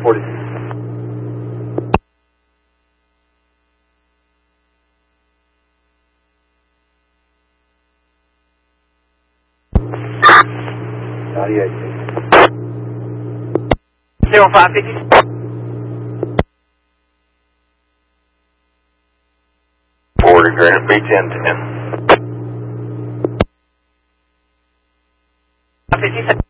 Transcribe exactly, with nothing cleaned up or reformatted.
forty. ninety-eight. zero five fifty. forty grand, B ten ten. fifty.